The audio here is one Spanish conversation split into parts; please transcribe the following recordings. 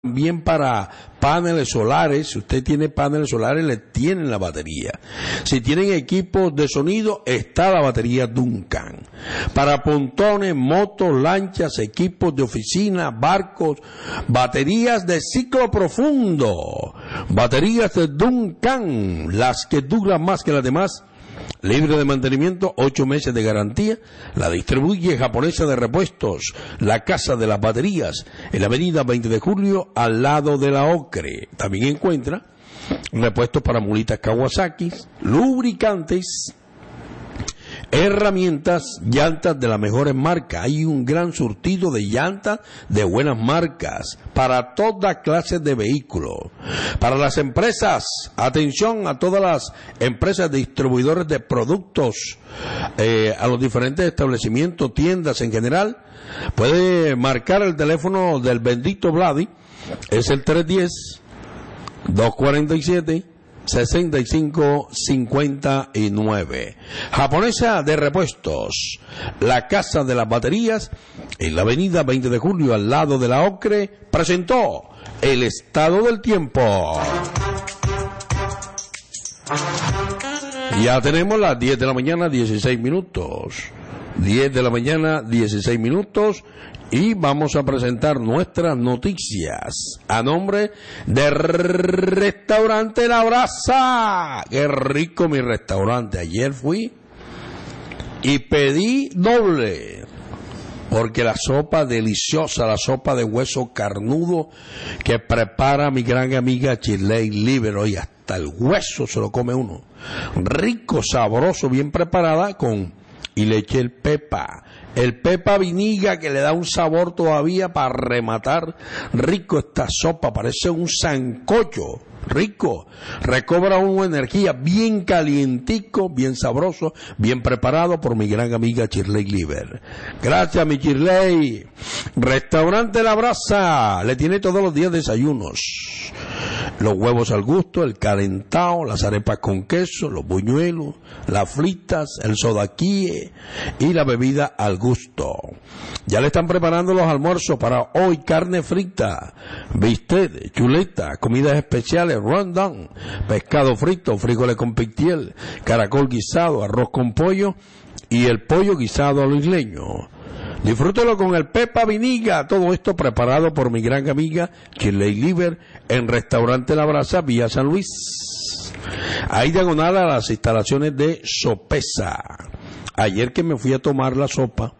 También para paneles solares. Si usted tiene paneles solares, le tienen la batería. Si tienen equipos de sonido, está la batería Duncan. Para pontones, motos, lanchas, equipos de oficina, barcos, baterías de ciclo profundo, baterías de Duncan, las que duran más que las demás. Libre de mantenimiento, 8 meses de garantía. La distribuye Japonesa de Repuestos, la casa de las baterías, en la avenida 20 de Julio, al lado de la Ocre. También encuentra repuestos para mulitas Kawasaki, lubricantes, herramientas, llantas de las mejores marcas. Hay un gran surtido de llantas de buenas marcas para todas clases de vehículos. Para las empresas, atención a todas las empresas distribuidores de productos, a los diferentes establecimientos, tiendas en general, puede marcar el teléfono del bendito Vladi, es el 310-247-6559. Japonesa de Repuestos, la casa de las baterías, en la avenida 20 de Julio, al lado de la Ocre, presentó el estado del tiempo. Ya tenemos las 10 de la mañana, 16 minutos. 10 de la mañana, 16 minutos. Y vamos a presentar nuestras noticias a nombre del restaurante La Brasa. ¡Qué rico mi restaurante! Ayer fui y pedí doble, porque la sopa deliciosa, la sopa de hueso carnudo que prepara mi gran amiga Shirley Libero, y hasta el hueso se lo come uno. Rico, sabroso, bien preparada y le eché el pepa viniga, que le da un sabor todavía para rematar. Rico esta sopa, parece un sancocho, rico, recobra una energía, bien calientico, bien sabroso, bien preparado por mi gran amiga Shirley Liber. Gracias, mi Shirley. Restaurante La Brasa, le tiene todos los días desayunos. Los huevos al gusto, el calentado, las arepas con queso, los buñuelos, las fritas, el sodaquíe y la bebida al gusto. Ya le están preparando los almuerzos para hoy: carne frita, bistec, chuleta, comidas especiales, rundown, pescado frito, frijoles con pictiel, caracol guisado, arroz con pollo y el pollo guisado a lo isleño. Disfrútelo con el pepa viniga, todo esto preparado por mi gran amiga Shirley Liber en Restaurante La Brasa, Vía San Luis. Ahí diagonal a las instalaciones de Sopesa. Ayer que me fui a tomar la sopa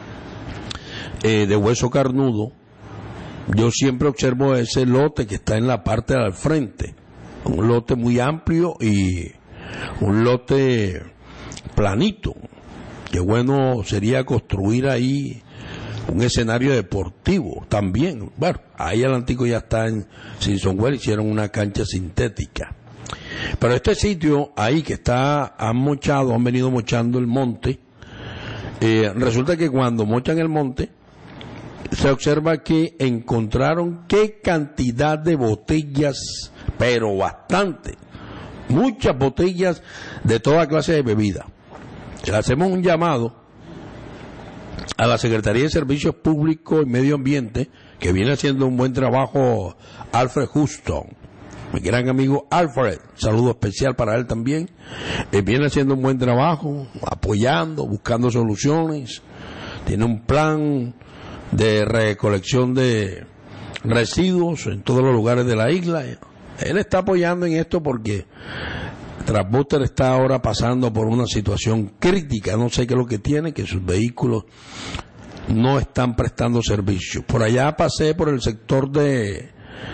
de hueso carnudo, yo siempre observo ese lote que está en la parte del frente. Un lote muy amplio y un lote planito. Qué bueno sería construir ahí un escenario deportivo también. Bueno, ahí el antiguo ya está en Simpsonwell, hicieron una cancha sintética. Pero este sitio ahí que han venido mochando el monte, resulta que cuando mochan el monte, se observa que encontraron qué cantidad de botellas, pero bastante, muchas botellas de toda clase de bebida. Le hacemos un llamado a la Secretaría de Servicios Públicos y Medio Ambiente, que viene haciendo un buen trabajo, Alfred Houston, mi gran amigo Alfred, saludo especial para él también. Viene haciendo un buen trabajo, apoyando, buscando soluciones, tiene un plan de recolección de residuos en todos los lugares de la isla. Él está apoyando en esto porque Transbuster está ahora pasando por una situación crítica, no sé qué es lo que tiene, que sus vehículos no están prestando servicio. Por allá pasé por el sector de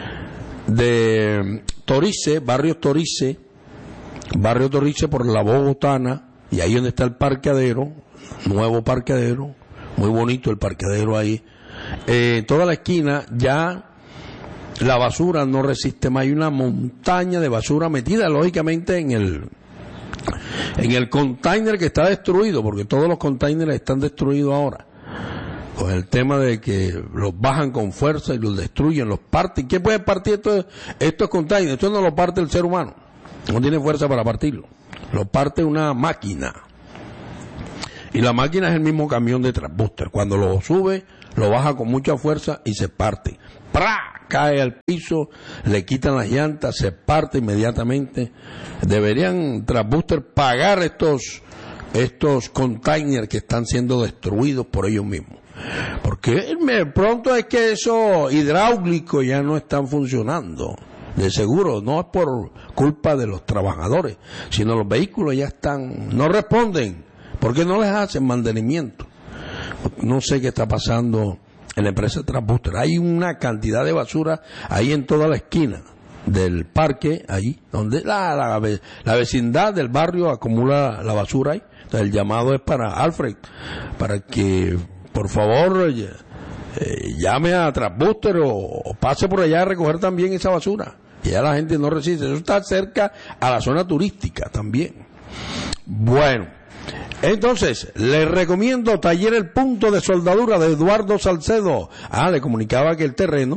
Torice, barrio Torice por la Bogotana, y ahí donde está el parqueadero, nuevo parqueadero, muy bonito el parqueadero ahí. Toda la esquina ya la basura no resiste más, hay una montaña de basura metida lógicamente en el container que está destruido, porque todos los containers están destruidos ahora, con el tema de que los bajan con fuerza y los destruyen, los parten. ¿Quién puede partir estos containers? Esto no lo parte el ser humano, no tiene fuerza para partirlo, lo parte una máquina, y la máquina es el mismo camión de Transbuster. Cuando lo sube, lo baja con mucha fuerza y se parte. ¡pra!, cae al piso, le quitan las llantas, se parte inmediatamente. Deberían Transbuster pagar estos containers que están siendo destruidos por ellos mismos, porque pronto es que esos hidráulicos ya no están funcionando. De seguro no es por culpa de los trabajadores, sino los vehículos ya no responden, porque no les hacen mantenimiento. No sé qué está pasando en la empresa Transbuster. Hay una cantidad de basura ahí en toda la esquina del parque, ahí donde la vecindad del barrio acumula la basura ahí. Entonces el llamado es para Alfred, para que por favor llame a Transbuster o pase por allá a recoger también esa basura. Y ya la gente no resiste. Eso está cerca a la zona turística también. Bueno, entonces les recomiendo Taller El Punto de Soldadura de Eduardo Salcedo. Le comunicaba que el terreno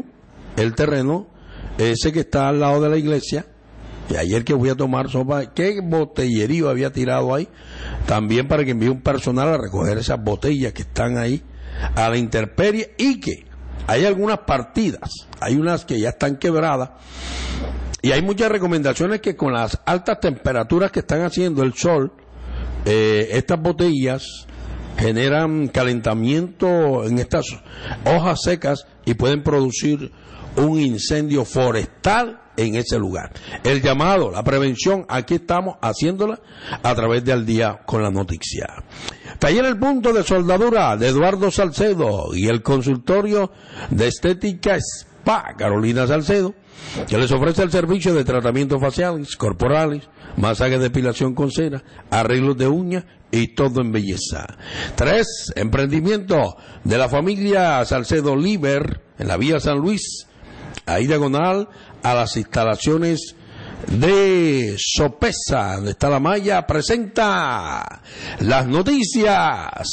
ese que está al lado de la iglesia, y ayer que fui a tomar sopa, qué botellerío había tirado ahí, también para que envíe un personal a recoger esas botellas que están ahí a la intemperie, y que hay algunas partidas, hay unas que ya están quebradas, y hay muchas recomendaciones que con las altas temperaturas que están haciendo el sol, estas botellas generan calentamiento en estas hojas secas y pueden producir un incendio forestal en ese lugar. El llamado, la prevención, aquí estamos haciéndola a través de Al Día con la Noticia. Taller El Punto de Soldadura de Eduardo Salcedo y el consultorio de estética Spa Carolina Salcedo, que les ofrece el servicio de tratamientos faciales, corporales, masaje de depilación con cera, arreglos de uñas y todo en belleza. 3 emprendimientos de la familia Salcedo Liber en la vía San Luis, ahí diagonal a las instalaciones de Sopesa, donde está la malla, presenta las noticias.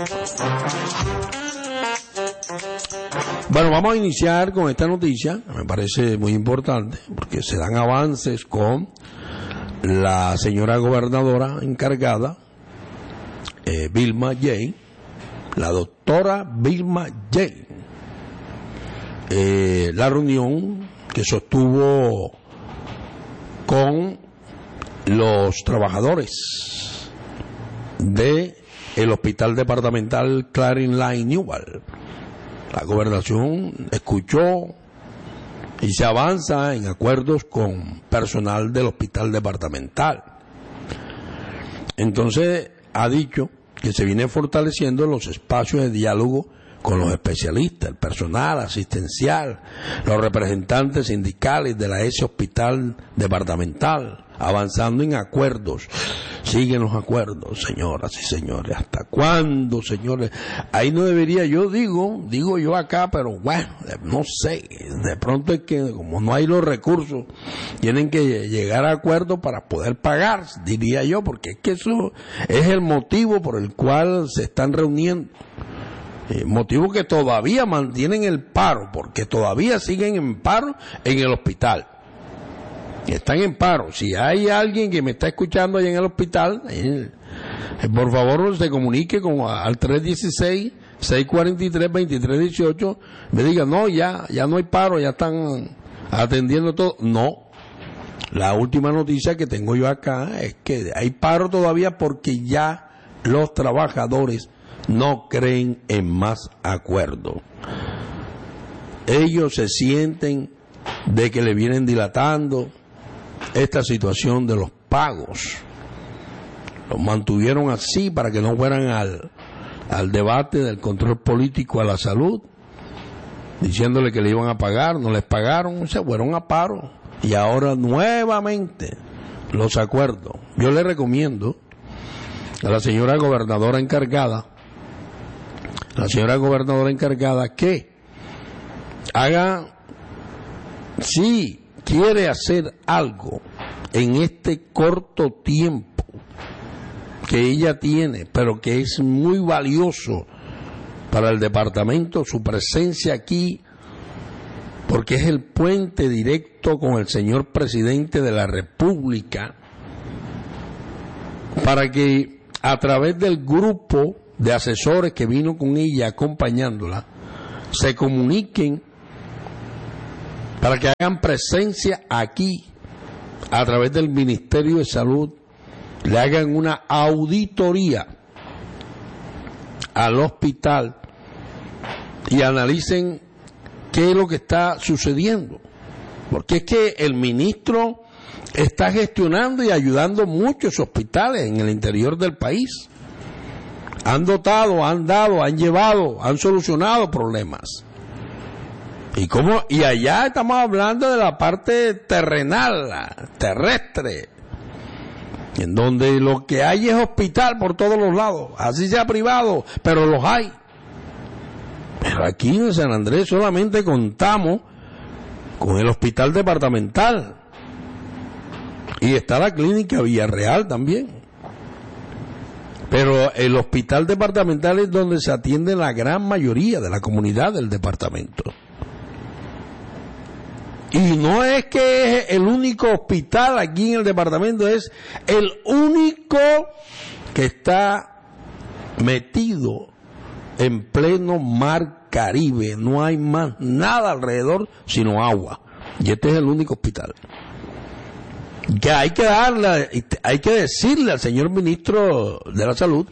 Bueno, vamos a iniciar con esta noticia, me parece muy importante, porque se dan avances con la señora gobernadora encargada, Vilma Jay, la doctora Vilma Jay. La reunión que sostuvo con los trabajadores de el Hospital Departamental Clarín Line Newell. La gobernación escuchó y se avanza en acuerdos con personal del Hospital Departamental. Entonces ha dicho que se viene fortaleciendo los espacios de diálogo con los especialistas, el personal asistencial, los representantes sindicales de ese hospital departamental, avanzando en acuerdos. Siguen los acuerdos, señoras y señores. ¿Hasta cuándo, señores? Ahí no debería, yo digo yo acá, pero bueno, no sé, de pronto es que como no hay los recursos, tienen que llegar a acuerdos para poder pagar, diría yo, porque es que eso es el motivo por el cual se están reuniendo. Motivo que todavía mantienen el paro, porque todavía siguen en paro en el hospital. Están en paro. Si hay alguien que me está escuchando ahí en el hospital, por favor se comunique al 316-643-2318, me diga, no, ya no hay paro, ya están atendiendo todo. No, la última noticia que tengo yo acá es que hay paro todavía porque ya los trabajadores no creen en más acuerdo. Ellos se sienten de que le vienen dilatando esta situación de los pagos. Los mantuvieron así para que no fueran al debate del control político a la salud, diciéndole que le iban a pagar, no les pagaron, se fueron a paro. Y ahora nuevamente los acuerdos. Yo le recomiendo a la señora gobernadora encargada, que haga, si quiere hacer algo en este corto tiempo que ella tiene, pero que es muy valioso para el departamento, su presencia aquí, porque es el puente directo con el señor presidente de la República, para que a través del grupo de asesores que vino con ella acompañándola, se comuniquen para que hagan presencia aquí a través del Ministerio de Salud, le hagan una auditoría al hospital y analicen qué es lo que está sucediendo, porque es que el ministro está gestionando y ayudando muchos hospitales en el interior del país. Han dotado, han dado, han llevado, han solucionado problemas. Y allá estamos hablando de la parte terrenal, terrestre, en donde lo que hay es hospital por todos los lados, así sea privado, pero los hay. Pero aquí en San Andrés solamente contamos con el hospital departamental. Y está la clínica Villarreal también. Pero el hospital departamental es donde se atiende la gran mayoría de la comunidad del departamento. Y no es que es el único hospital aquí en el departamento, es el único que está metido en pleno mar Caribe. No hay más nada alrededor sino agua. Y este es el único hospital. Que hay que decirle al señor ministro de la Salud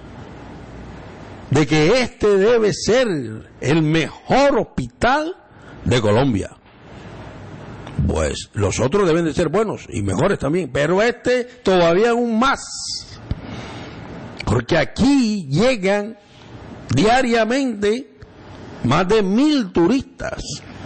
de que este debe ser el mejor hospital de Colombia. Pues los otros deben de ser buenos y mejores también, pero este todavía aún más, porque aquí llegan diariamente más de 1,000 turistas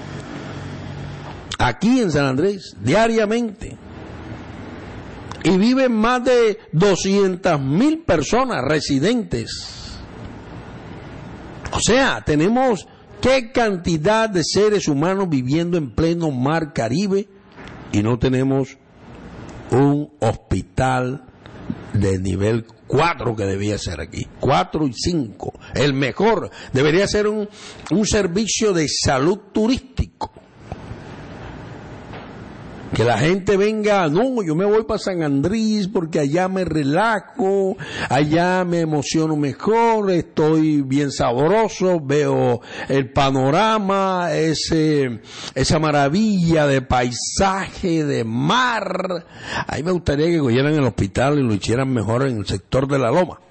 aquí en San Andrés, diariamente. Y viven más de 200,000 personas residentes. O sea, tenemos qué cantidad de seres humanos viviendo en pleno mar Caribe y no tenemos un hospital de nivel 4 que debía ser aquí, 4 y 5. El mejor debería ser un servicio de salud turístico. Que la gente venga, no, yo me voy para San Andrés porque allá me relajo, allá me emociono mejor, estoy bien sabroso, veo el panorama, esa maravilla de paisaje, de mar. A mí me gustaría que cogieran el hospital y lo hicieran mejor en el sector de la Loma.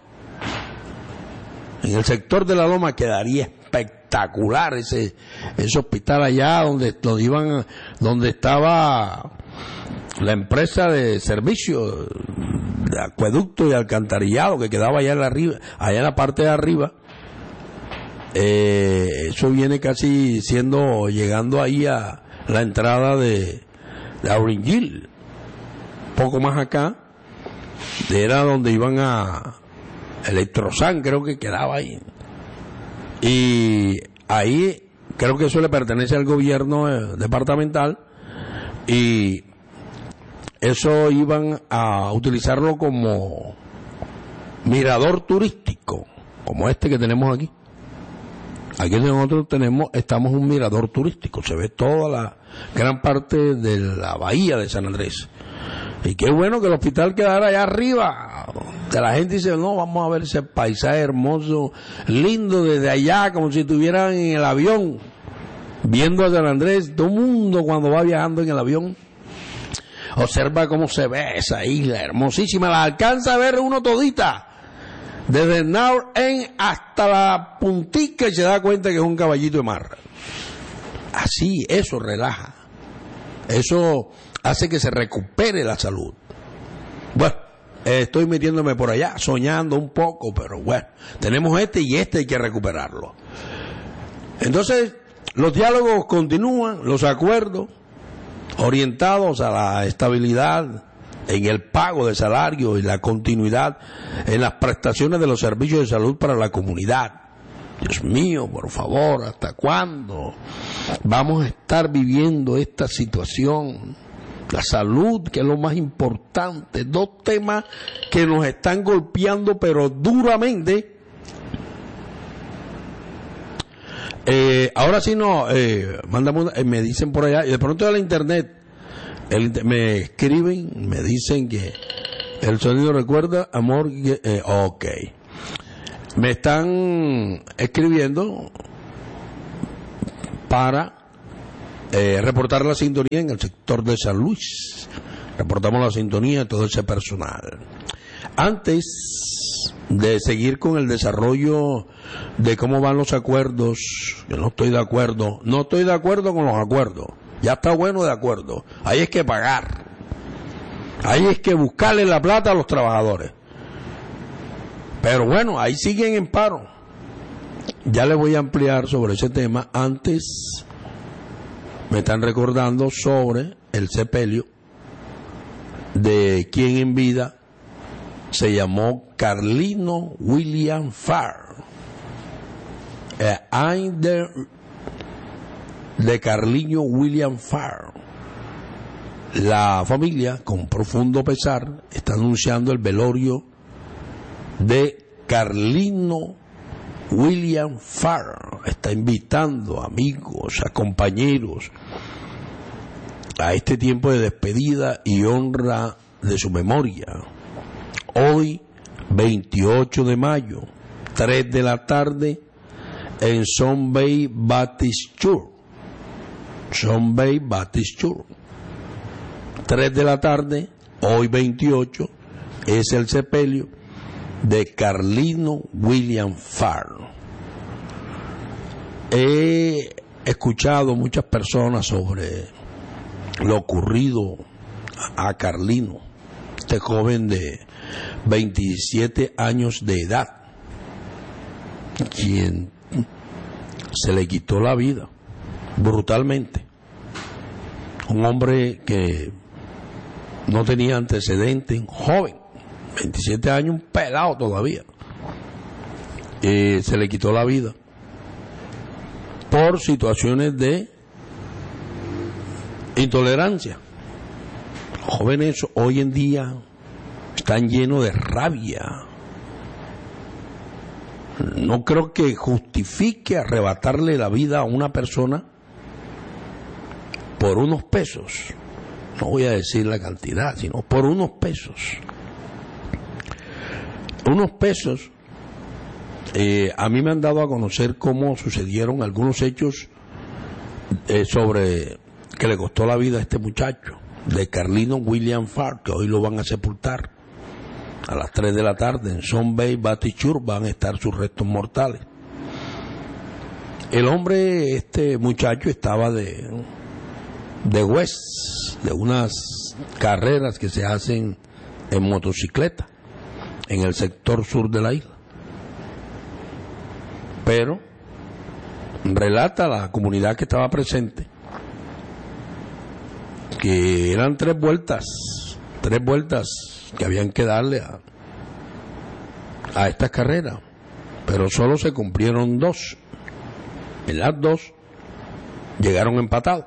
En el sector de la Loma quedaría espectacular ese hospital allá donde estaba la empresa de servicio de acueducto y alcantarillado que quedaba allá en la parte de arriba. Eso viene casi llegando ahí a la entrada de Auringil, poco más acá, era donde iban a Electrosan, creo que quedaba ahí. Y ahí creo que eso le pertenece al gobierno departamental y eso iban a utilizarlo como mirador turístico, como este que tenemos aquí. Aquí nosotros estamos un mirador turístico, se ve toda la gran parte de la bahía de San Andrés. Y qué bueno que el hospital quedara allá arriba, que la gente dice, no, vamos a ver ese paisaje hermoso, lindo desde allá, como si estuvieran en el avión, viendo a San Andrés. Todo el mundo cuando va viajando en el avión, observa cómo se ve esa isla hermosísima, la alcanza a ver uno todita, desde el North-End hasta la puntica y se da cuenta que es un caballito de mar. Así, eso relaja, eso hace que se recupere la salud. Bueno, estoy metiéndome por allá, soñando un poco, pero bueno, tenemos y hay que recuperarlo. Entonces, los diálogos continúan, los acuerdos orientados a la estabilidad en el pago de salario y la continuidad en las prestaciones de los servicios de salud para la comunidad. Dios mío, por favor, ¿hasta cuándo vamos a estar viviendo esta situación? La salud, que es lo más importante, dos temas que nos están golpeando pero duramente. Ahora sí no, me dicen por allá, y de pronto de la internet, me escriben, me dicen que el sonido recuerda, amor, ok. Me están escribiendo para reportar la sintonía en el sector de San Luis. Reportamos la sintonía de todo ese personal. Antes de seguir con el desarrollo de cómo van los acuerdos, yo no estoy de acuerdo con los acuerdos. Ya está bueno de acuerdo. Ahí es que pagar. Ahí es que buscarle la plata a los trabajadores. Pero bueno, ahí siguen en paro. Ya les voy a ampliar sobre ese tema. Antes me están recordando sobre el sepelio de quien en vida se llamó Carlino William Farr. De Carlino William Farr. La familia, con profundo pesar, está anunciando el velorio de Carlino William Farr. Está invitando amigos, a compañeros a este tiempo de despedida y honra de su memoria. Hoy, 28 de mayo, 3 de la tarde, en Sun Bay Baptist Church. Sun Bay Baptist Church. 3 de la tarde, hoy 28, es el sepelio de Carlino William Farr. He escuchado muchas personas sobre lo ocurrido a Carlino, este joven de 27 años de edad, quien se le quitó la vida brutalmente. Un hombre que no tenía antecedentes, joven, 27 años, un pelado todavía. Se le quitó la vida por situaciones de intolerancia. Los jóvenes hoy en día están llenos de rabia. No creo que justifique arrebatarle la vida a una persona por unos pesos. No voy a decir la cantidad, sino por unos pesos. Unos pesos. A mí me han dado a conocer cómo sucedieron algunos hechos sobre que le costó la vida a este muchacho, de Carlino William Farr, que hoy lo van a sepultar a las 3 de la tarde en Sun Bay Baptist Church. Van a estar sus restos mortales. El hombre, este muchacho, estaba de West, de unas carreras que se hacen en motocicleta en el sector sur de la isla. Pero relata la comunidad que estaba presente que eran tres vueltas que habían que darle a estas carreras, pero solo se cumplieron 2. En las 2 llegaron empatados.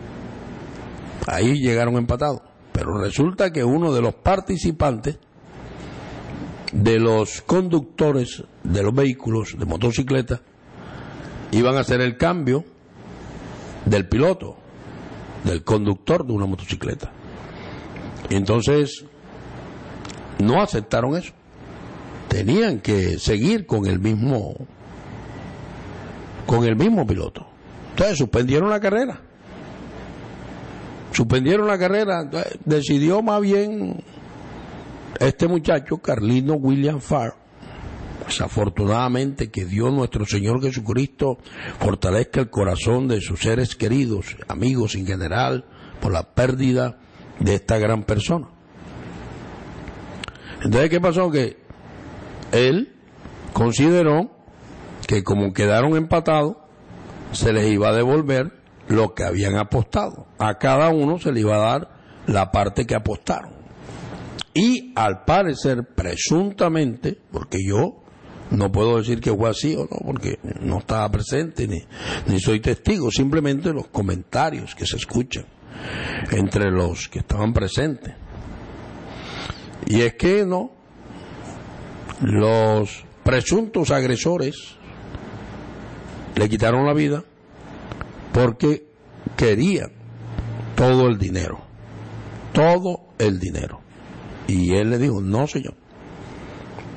Ahí llegaron empatados. Pero resulta que uno de los participantes, de los conductores de los vehículos de motocicleta, iban a hacer el cambio del piloto, del conductor de una motocicleta. Y entonces no aceptaron eso. Tenían que seguir con el mismo piloto. Entonces suspendieron la carrera. Entonces, decidió más bien este muchacho, Carlino William Farr, desafortunadamente, que Dios nuestro Señor Jesucristo fortalezca el corazón de sus seres queridos, amigos en general, por la pérdida de esta gran persona. Entonces, ¿qué pasó? Que él consideró que como quedaron empatados, se les iba a devolver lo que habían apostado. A cada uno se le iba a dar la parte que apostaron. Y al parecer, presuntamente, porque yo no puedo decir que fue así o no, porque no estaba presente ni soy testigo, simplemente los comentarios que se escuchan entre los que estaban presentes. Y es que no, los presuntos agresores le quitaron la vida porque querían todo el dinero. Y él le dijo, no señor,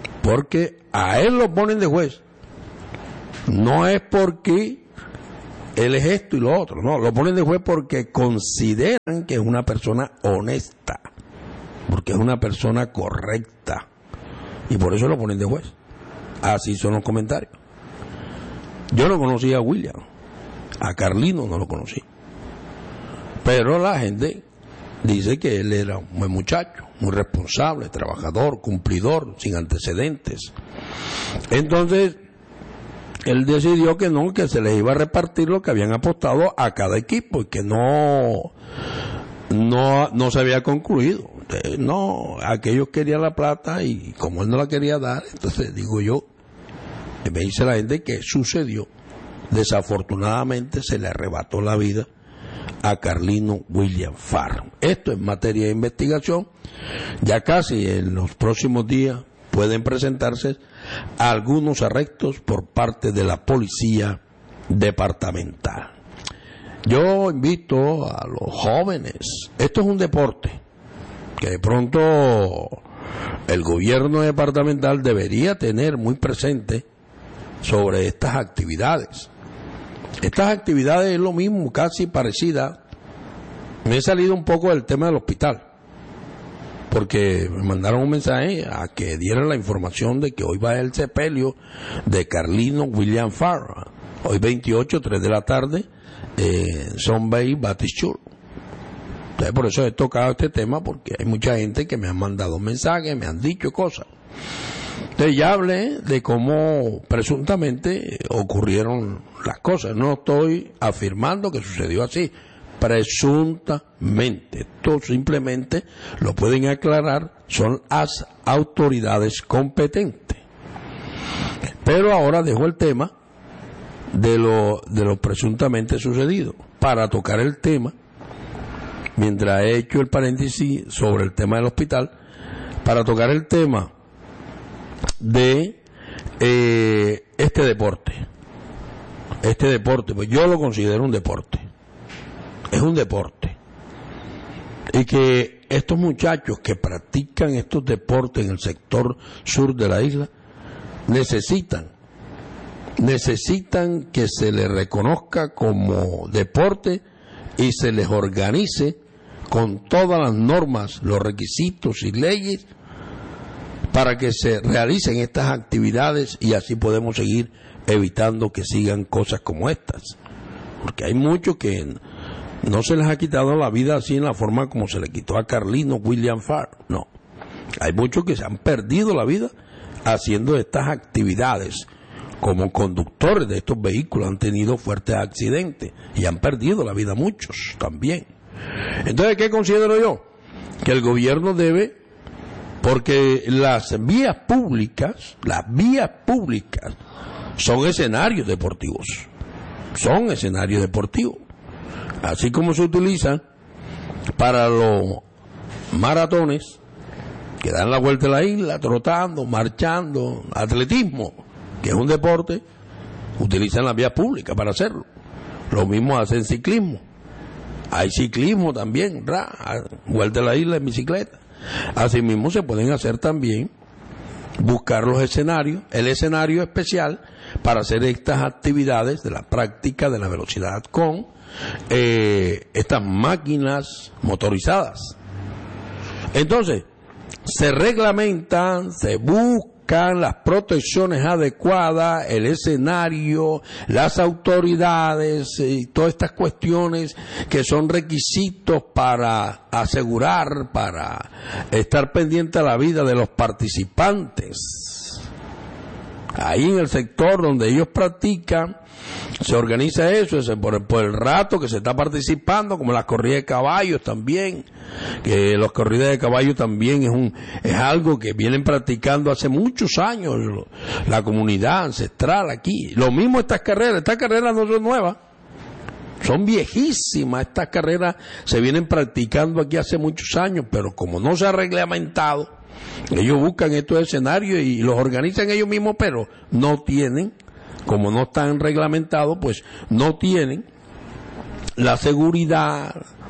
porque a él lo ponen de juez, no es porque él es esto y lo otro. No, lo ponen de juez porque consideran que es una persona honesta, porque es una persona correcta, y por eso lo ponen de juez. Así son los comentarios. Yo no conocía a William, a Carlino no lo conocí, pero la gente dice que él era un buen muchacho, muy responsable, trabajador, cumplidor, sin antecedentes. Entonces él decidió que no, que se les iba a repartir lo que habían apostado a cada equipo y que no se había concluido. No, aquellos querían la plata y como él no la quería dar, entonces digo yo, me dice la gente que sucedió. Desafortunadamente se le arrebató la vida a Carlino William Farr. Esto es materia de investigación. Ya casi en los próximos días pueden presentarse algunos arrestos por parte de la policía departamental. Yo invito a los jóvenes, esto es un deporte que de pronto el gobierno departamental debería tener muy presente sobre estas actividades. Estas actividades es lo mismo, casi parecida. Me he salido un poco del tema del hospital, porque me mandaron un mensaje a que dieran la información de que hoy va el sepelio de Carlino William Farr, hoy 28, 3 de la tarde, Sun Bay Baptist Church. Entonces, por eso he tocado este tema, porque hay mucha gente que me han mandado mensajes, me han dicho cosas. Entonces ya hablé de cómo presuntamente ocurrieron las cosas. No estoy afirmando que sucedió así, presuntamente. Esto simplemente lo pueden aclarar, son las autoridades competentes. Pero ahora dejo el tema de lo presuntamente sucedido para tocar el tema, mientras he hecho el paréntesis sobre el tema del hospital, para tocar el tema de este deporte. Este deporte, pues yo lo considero un deporte. Es un deporte. Y que estos muchachos que practican estos deportes en el sector sur de la isla necesitan que se les reconozca como deporte y se les organice con todas las normas, los requisitos y leyes para que se realicen estas actividades, y así podemos seguir evitando que sigan cosas como estas, porque hay muchos que no se les ha quitado la vida así en la forma como se le quitó a Carlino William Farr. No, hay muchos que se han perdido la vida haciendo estas actividades. Como conductores de estos vehículos han tenido fuertes accidentes y han perdido la vida muchos también. Entonces, ¿qué considero yo? Que el gobierno debe, porque las vías públicas son escenarios deportivos. Son escenarios deportivos. Así como se utilizan para los maratones, que dan la vuelta a la isla, trotando, marchando, atletismo, que es un deporte, utilizan las vías públicas para hacerlo. Lo mismo hacen ciclismo. Hay ciclismo también, vuelta a la isla en bicicleta. Asimismo se pueden hacer también, buscar los escenarios, el escenario especial para hacer estas actividades de la práctica de la velocidad con estas máquinas motorizadas. Entonces, se reglamentan, se buscan las protecciones adecuadas, el escenario, las autoridades y todas estas cuestiones que son requisitos para asegurar, para estar pendiente a la vida de los participantes. Ahí en el sector donde ellos practican, se organiza eso, por el rato que se está participando, como las corridas de caballos también, que las corridas de caballos también es algo que vienen practicando hace muchos años la comunidad ancestral aquí. Lo mismo estas carreras no son nuevas, son viejísimas. Estas carreras se vienen practicando aquí hace muchos años, pero como no se ha reglamentado, ellos buscan estos escenarios y los organizan ellos mismos, pero no tienen, como no están reglamentados, pues no tienen la seguridad,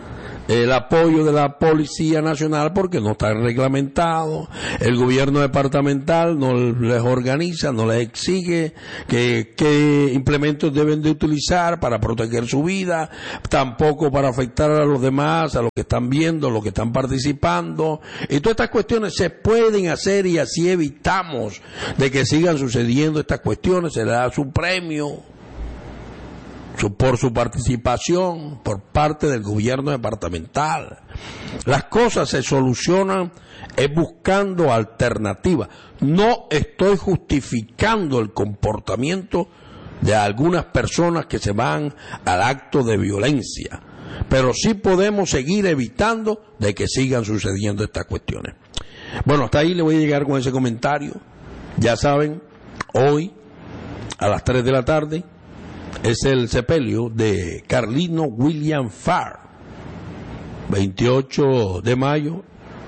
el apoyo de la Policía Nacional porque no está reglamentado, el gobierno departamental no les organiza, no les exige qué implementos deben de utilizar para proteger su vida, tampoco para afectar a los demás, a los que están viendo, a los que están participando, y todas estas cuestiones se pueden hacer y así evitamos de que sigan sucediendo estas cuestiones. Se le da su premio por su participación por parte del gobierno departamental. Las cosas se solucionan buscando alternativas. No estoy justificando el comportamiento de algunas personas que se van al acto de violencia, pero sí podemos seguir evitando de que sigan sucediendo estas cuestiones. Bueno, hasta ahí le voy a llegar con ese comentario. Ya saben, hoy a las 3 de la tarde es el sepelio de Carlino William Farr, 28 de mayo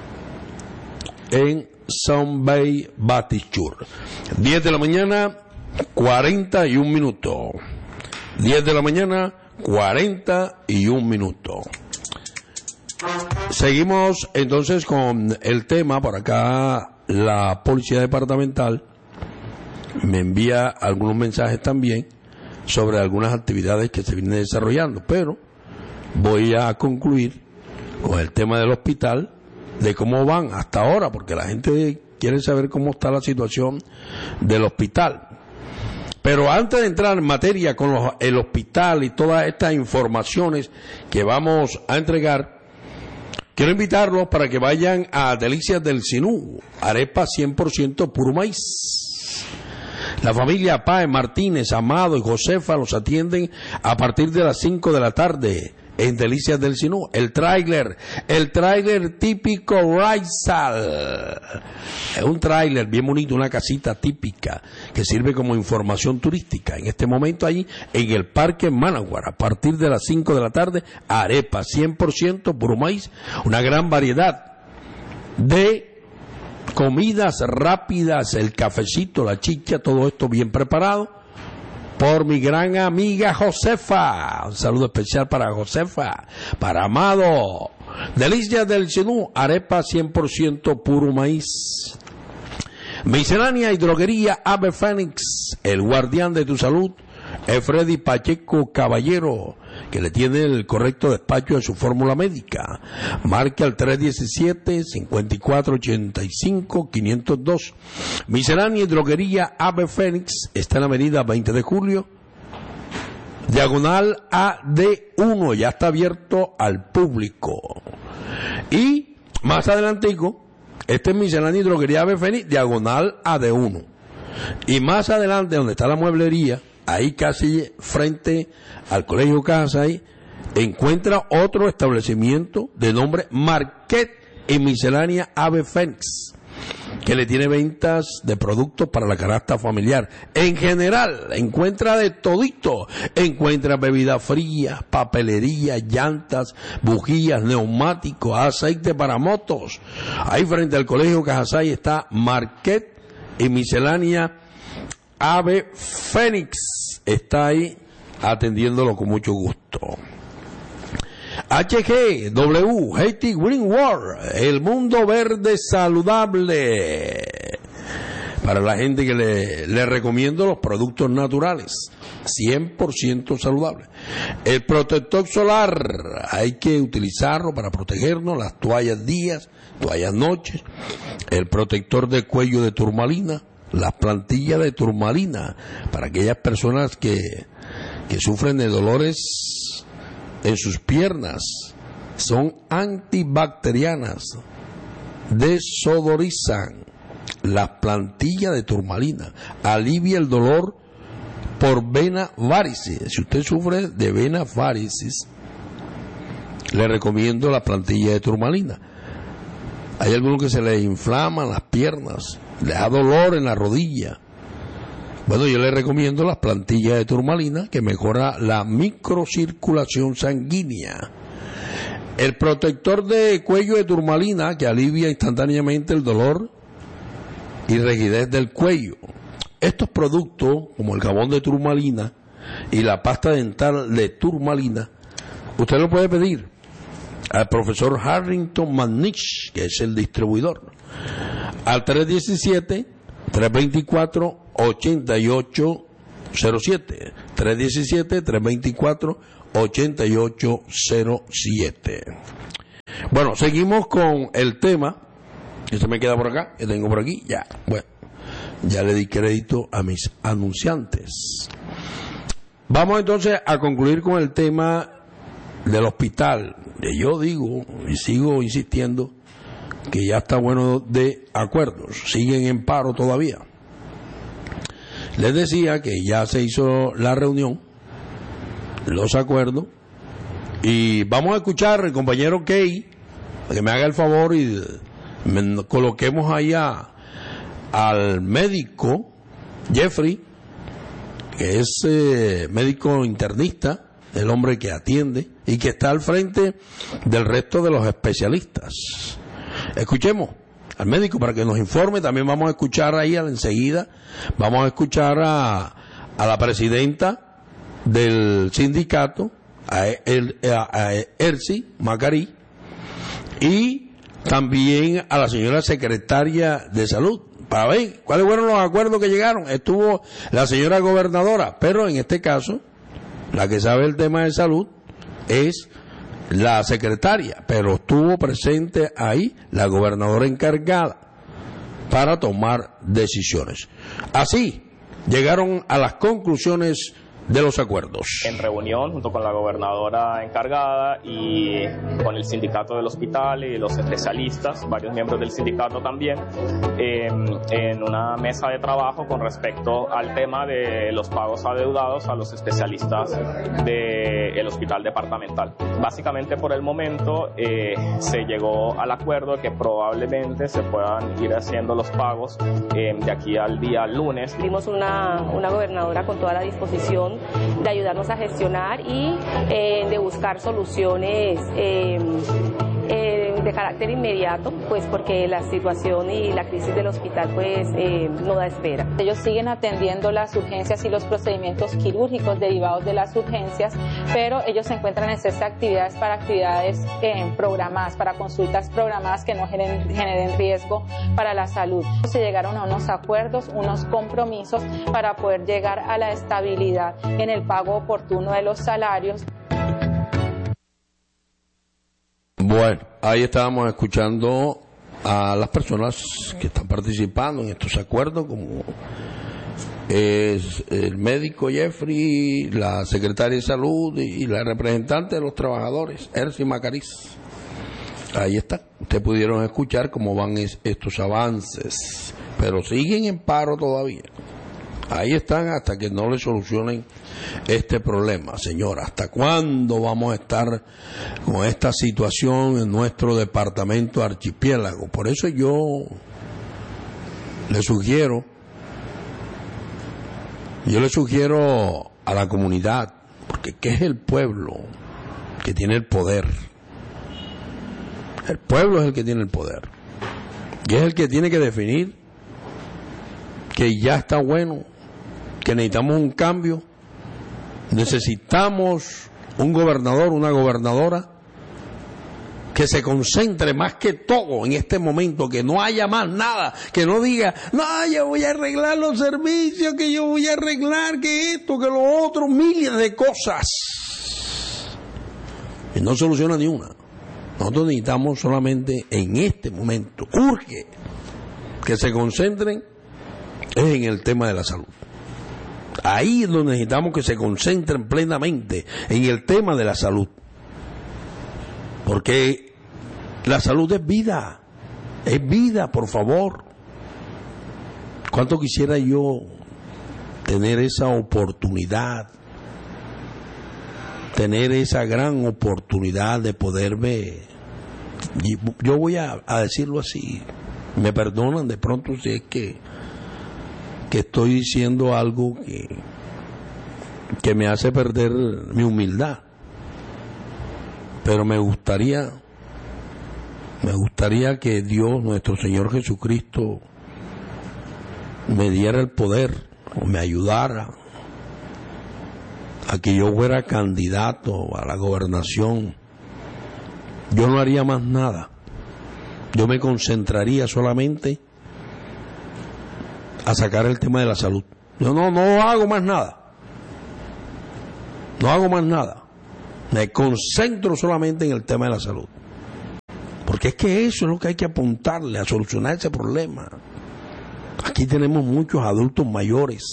en South Bay Baptist Church. 10 de la mañana, 41 minutos. 10 de la mañana, 41 minutos. Seguimos entonces con el tema. Por acá la Policía Departamental me envía algunos mensajes también sobre algunas actividades que se vienen desarrollando, pero voy a concluir con el tema del hospital, de cómo van hasta ahora, porque la gente quiere saber cómo está la situación del hospital. Pero antes de entrar en materia con el hospital y todas estas informaciones que vamos a entregar, quiero invitarlos para que vayan a Delicias del Sinú, arepa 100% puro maíz. La familia Páez, Martínez, Amado y Josefa los atienden a partir de las 5 de la tarde en Delicias del Sinú. El tráiler típico Raizal. Es un tráiler bien bonito, una casita típica que sirve como información turística. En este momento allí en el Parque Managua, a partir de las 5 de la tarde, arepa 100% puro maíz, una gran variedad de comidas rápidas, el cafecito, la chicha, todo esto bien preparado por mi gran amiga Josefa. Un saludo especial para Josefa, para Amado. Delicias del Sinú, arepa 100% puro maíz. Miscelánea y droguería Ave Fénix, el guardián de tu salud, es Freddy Pacheco Caballero, que le tiene el correcto despacho de su fórmula médica. Marque al 317-5485-502. Miscelánea y droguería Ave Fénix está en la avenida 20 de julio, diagonal AD1, ya está abierto al público. Y más adelantico, este es Miscelánea y droguería Ave Fénix, diagonal AD1. Y más adelante, donde está la mueblería, ahí casi frente al Colegio Casay, encuentra otro establecimiento de nombre Marquet y Miscelánea Ave Fénix, que le tiene ventas de productos para la canasta familiar. En general, encuentra de todito. Encuentra bebidas frías, papelería, llantas, bujías, neumáticos, aceite para motos. Ahí frente al Colegio Casay está Marquet y Miscelánea Ave Fénix. Está ahí atendiéndolo con mucho gusto. HGW, Haiti Green World, el mundo verde saludable. Para la gente que le recomiendo los productos naturales, 100% saludables. El protector solar, hay que utilizarlo para protegernos, las toallas días, toallas noches. El protector de cuello de turmalina, las plantillas de turmalina, para aquellas personas que sufren de dolores en sus piernas, son antibacterianas, desodorizan. Las plantillas de turmalina alivia el dolor por vena varices. Si usted sufre de vena varices, le recomiendo la plantilla de turmalina. Hay algunos que se les inflaman las piernas, les da dolor en la rodilla. Bueno, yo le recomiendo las plantillas de turmalina, que mejora la microcirculación sanguínea. El protector de cuello de turmalina, que alivia instantáneamente el dolor y rigidez del cuello. Estos productos, como el jabón de turmalina y la pasta dental de turmalina, usted lo puede pedir al profesor Harrington McNish, que es el distribuidor, al 317-324-8807, 317-324-8807. Bueno, seguimos con el tema. Que se me queda por acá, que tengo por aquí, ya, bueno, ya le di crédito a mis anunciantes. Vamos entonces a concluir con el tema del hospital. Yo digo y sigo insistiendo que ya está bueno de acuerdos, siguen en paro todavía. Les decía que ya se hizo la reunión, los acuerdos, y vamos a escuchar al compañero Key, que me haga el favor y coloquemos allá al médico Jeffrey, que es médico internista, el hombre que atiende y que está al frente del resto de los especialistas. Escuchemos al médico para que nos informe. También vamos a escuchar ahí enseguida, vamos a escuchar a la presidenta del sindicato, a Ersi Macarí, y también a la señora secretaria de salud, para ver cuáles fueron los acuerdos que llegaron. Estuvo la señora gobernadora, pero en este caso, la que sabe el tema de salud es la secretaria, pero estuvo presente ahí la gobernadora encargada para tomar decisiones. Así, llegaron a las conclusiones de los acuerdos. En reunión junto con la gobernadora encargada y con el sindicato del hospital y los especialistas, varios miembros del sindicato también, en una mesa de trabajo con respecto al tema de los pagos adeudados a los especialistas del hospital departamental. Básicamente por el momento se llegó al acuerdo de que probablemente se puedan ir haciendo los pagos de aquí al día lunes. Tuvimos una gobernadora con toda la disposición de ayudarnos a gestionar y de buscar soluciones de carácter inmediato, pues porque la situación y la crisis del hospital pues no da espera. Ellos siguen atendiendo las urgencias y los procedimientos quirúrgicos derivados de las urgencias, pero ellos se encuentran en estas actividades para actividades programadas, para consultas programadas que no generen riesgo para la salud. Se llegaron a unos acuerdos, unos compromisos para poder llegar a la estabilidad en el pago oportuno de los salarios. Bueno, ahí estábamos escuchando a las personas que están participando en estos acuerdos, como es el médico Jeffrey, la secretaria de salud y la representante de los trabajadores, Ersi Macariz. Ahí está, ustedes pudieron escuchar cómo van estos avances, pero siguen en paro todavía. Ahí están hasta que no le solucionen este problema, señora. ¿Hasta cuándo vamos a estar con esta situación en nuestro departamento archipiélago? Por eso yo le sugiero a la comunidad, porque ¿qué es el pueblo que tiene el poder? El pueblo es el que tiene el poder y es el que tiene que definir que ya está bueno, que necesitamos un cambio, necesitamos un gobernador, una gobernadora que se concentre más que todo en este momento, que no haya más nada, que no diga, no, yo voy a arreglar los servicios, que yo voy a arreglar, que esto, que lo otro, miles de cosas. Y no soluciona ni una. Nosotros necesitamos solamente en este momento, urge que se concentren en el tema de la salud. Ahí es donde necesitamos que se concentren plenamente en el tema de la salud. Porque la salud es vida, por favor. ¿Cuánto quisiera yo tener esa oportunidad, tener esa gran oportunidad de poderme, yo voy a decirlo así, me perdonan de pronto si es que estoy diciendo algo que me hace perder mi humildad, pero me gustaría que Dios, nuestro Señor Jesucristo, me diera el poder o me ayudara a que yo fuera candidato a la gobernación yo no haría más nada. Yo me concentraría solamente a sacar el tema de la salud. Yo no hago más nada. No hago más nada. Me concentro solamente en el tema de la salud. Porque es que eso es lo que hay que apuntarle a solucionar ese problema. Aquí tenemos muchos adultos mayores.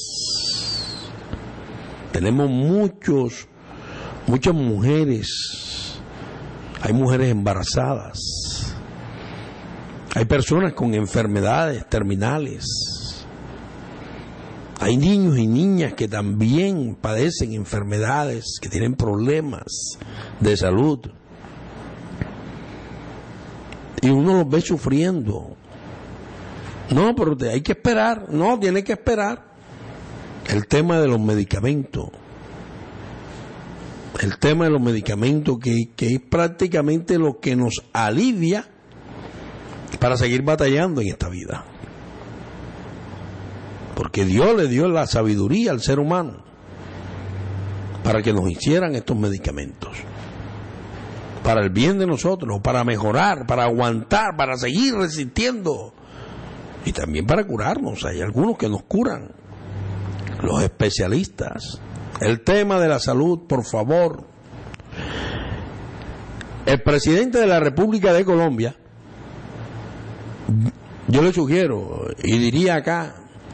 Tenemos muchas mujeres. Hay mujeres embarazadas. Hay personas con enfermedades terminales. Hay niños y niñas que también padecen enfermedades, que tienen problemas de salud. Y uno los ve sufriendo. No, pero hay que esperar. No, tiene que esperar. El tema de los medicamentos. El tema de los medicamentos que es prácticamente lo que nos alivia para seguir batallando en esta vida. Porque Dios le dio la sabiduría al ser humano para que nos hicieran estos medicamentos. Para el bien de nosotros, para mejorar, para aguantar, para seguir resistiendo. Y también para curarnos. Hay algunos que nos curan. Los especialistas. El tema de la salud, por favor. El presidente de la República de Colombia, yo le sugiero, y diría acá,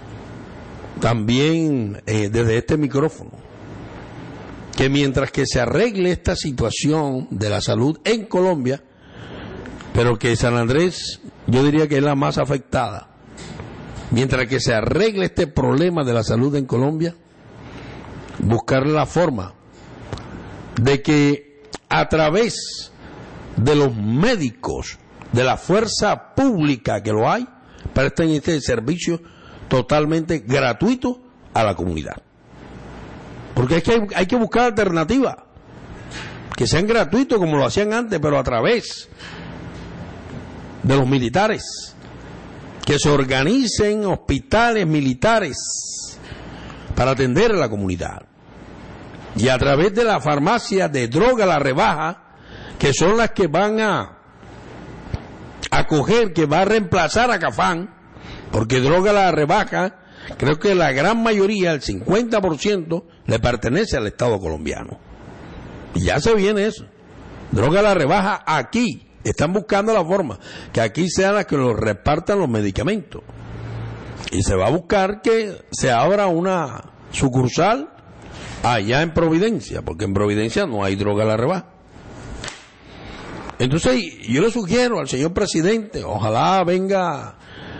también desde este micrófono, que mientras que se arregle esta situación de la salud en Colombia, pero que San Andrés, yo diría que es la más afectada, mientras que se arregle este problema de la salud en Colombia, buscar la forma de que a través de los médicos, de la fuerza pública que lo hay, presten este servicio totalmente gratuito a la comunidad. Porque es que hay que buscar alternativas que sean gratuitos como lo hacían antes, pero a través de los militares, que se organicen hospitales militares para atender a la comunidad, y a través de la farmacia de droga a la rebaja, que son las que van a acoger, que va a reemplazar a Cafán, porque droga a la rebaja, creo que la gran mayoría, el 50%, le pertenece al Estado colombiano. Y ya se viene eso. Droga a la rebaja aquí. Están buscando la forma que aquí sean las que los repartan los medicamentos. Y se va a buscar que se abra una sucursal allá en Providencia, porque en Providencia no hay droga a la rebaja. Entonces yo le sugiero al señor presidente, ojalá venga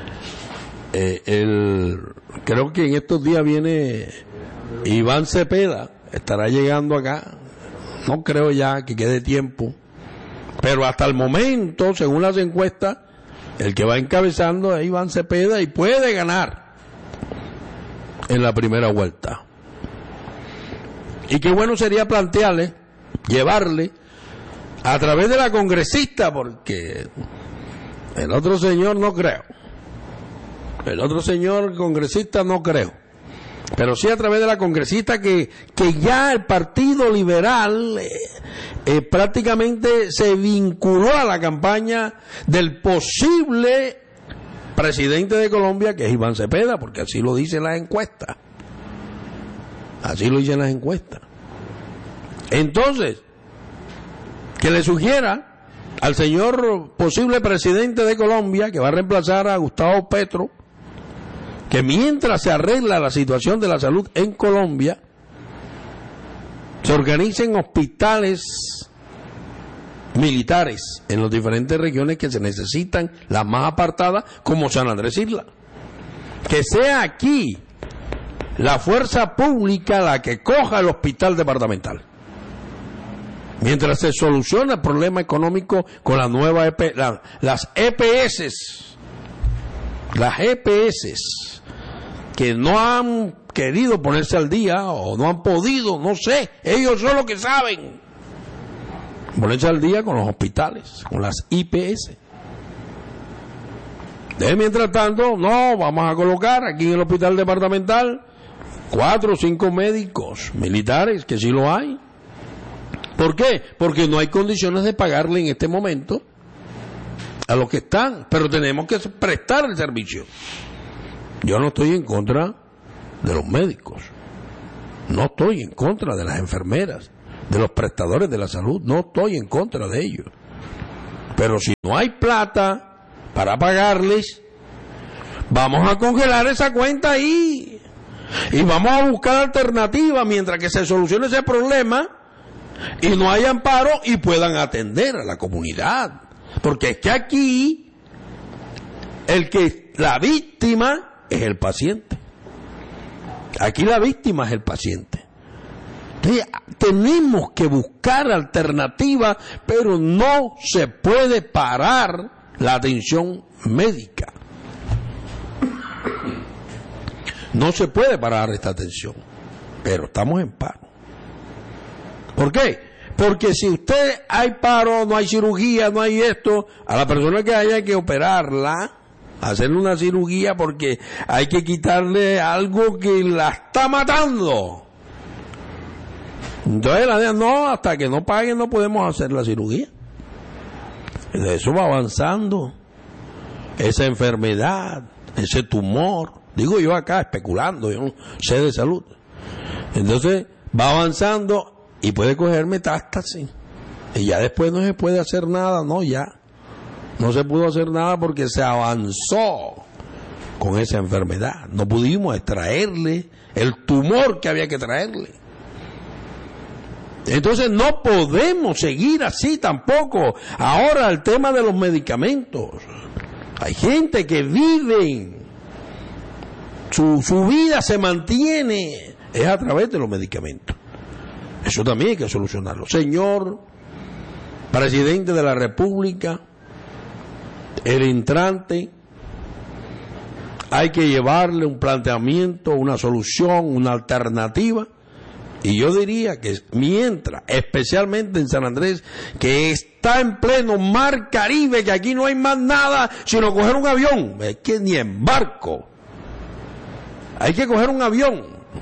creo que en estos días viene Iván Cepeda, estará llegando acá, no creo ya que quede tiempo, pero hasta el momento, según las encuestas, el que va encabezando es Iván Cepeda y puede ganar en la primera vuelta. Y qué bueno sería plantearle, llevarle a través de la congresista, porque el otro señor no creo. El otro señor congresista no creo. Pero sí a través de la congresista que ya el Partido Liberal prácticamente se vinculó a la campaña del posible presidente de Colombia, que es Iván Cepeda, porque así lo dicen las encuestas. Así lo dicen las encuestas. Entonces, que le sugiera al señor posible presidente de Colombia, que va a reemplazar a Gustavo Petro, que mientras se arregla la situación de la salud en Colombia, se organicen hospitales militares en las diferentes regiones que se necesitan, las más apartadas, como San Andrés Isla. Que sea aquí la fuerza pública la que coja el hospital departamental, mientras se soluciona el problema económico con la nueva las EPS, que no han querido ponerse al día o no han podido, no sé, ellos son los que saben ponerse al día con los hospitales, con las IPS. Mientras tanto, no, vamos a colocar aquí en el hospital departamental 4 o 5 médicos militares, que sí lo hay, ¿Por qué? Porque no hay condiciones de pagarle en este momento a los que están, pero tenemos que prestar el servicio. Yo no estoy en contra de los médicos, no estoy en contra de las enfermeras, de los prestadores de la salud, no estoy en contra de ellos. Pero si no hay plata para pagarles, vamos a congelar esa cuenta ahí y vamos a buscar alternativas mientras que se solucione ese problema y no haya amparo y puedan atender a la comunidad. Porque es que aquí la víctima es el paciente. Aquí la víctima es el paciente. Entonces, tenemos que buscar alternativas, pero no se puede parar la atención médica. No se puede parar esta atención, pero estamos en paro. ¿Por qué? Porque si usted hay paro, no hay cirugía, no hay esto, a la persona que haya que operarla, hacerle una cirugía porque hay que quitarle algo que la está matando. Entonces la no, hasta que no paguen no podemos hacer la cirugía. Eso va avanzando, esa enfermedad, ese tumor, digo yo acá especulando, yo no sé de salud. Entonces va avanzando y puede coger metástasis y ya después no se puede hacer nada, no, ya no se pudo hacer nada porque se avanzó con esa enfermedad, no pudimos extraerle el tumor que había que traerle. Entonces no podemos seguir así tampoco. Ahora el tema de los medicamentos, hay gente que vive, su vida se mantiene es a través de los medicamentos. Eso también hay que solucionarlo. Señor Presidente de la República, el entrante, hay que llevarle un planteamiento, una solución, una alternativa. Y yo diría que mientras, especialmente en San Andrés, que está en pleno mar Caribe, que aquí no hay más nada sino coger un avión, es que ni en barco, hay que coger un avión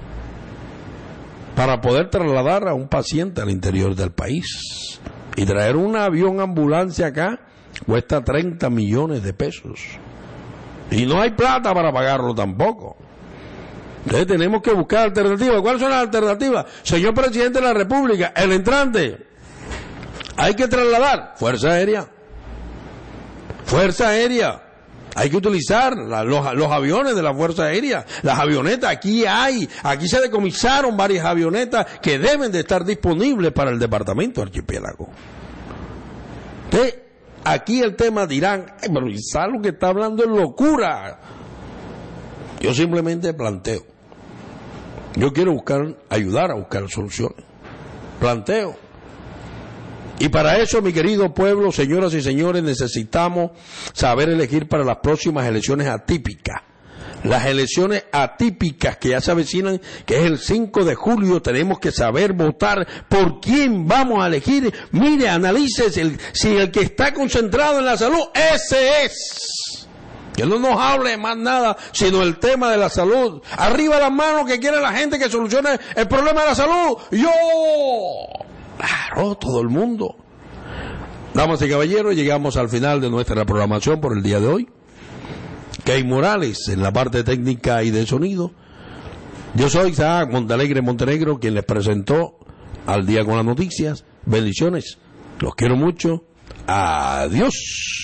para poder trasladar a un paciente al interior del país. Y traer un avión ambulancia acá cuesta 30 millones de pesos. Y no hay plata para pagarlo tampoco. Entonces tenemos que buscar alternativas. ¿Cuáles son las alternativas? Señor Presidente de la República, el entrante, hay que trasladar Fuerza Aérea. Fuerza Aérea. Hay que utilizar los aviones de la Fuerza Aérea, las avionetas. Aquí se decomisaron varias avionetas que deben de estar disponibles para el departamento archipiélago. Entonces, aquí el tema dirán, ay, pero quizás lo que está hablando es locura. Yo simplemente planteo. Yo quiero ayudar a buscar soluciones. Planteo. Y para eso, mi querido pueblo, señoras y señores, necesitamos saber elegir para las próximas elecciones atípicas. Las elecciones atípicas que ya se avecinan, que es el 5 de julio, tenemos que saber votar por quién vamos a elegir. Mire, analice si el que está concentrado en la salud, ese es. Que no nos hable más nada, sino el tema de la salud. Arriba las manos que quiere la gente que solucione el problema de la salud. ¡Yo! Claro, todo el mundo. Damas y caballeros, llegamos al final de nuestra programación por el día de hoy. Key Morales en la parte técnica y de sonido. Yo soy Isaac Montalegre Montenegro, quien les presentó Al Día con las Noticias. Bendiciones. Los quiero mucho. Adiós.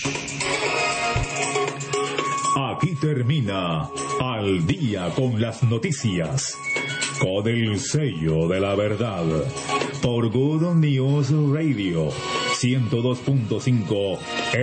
Aquí termina Al Día con las Noticias, con el sello de la verdad, por Good News Radio 102.5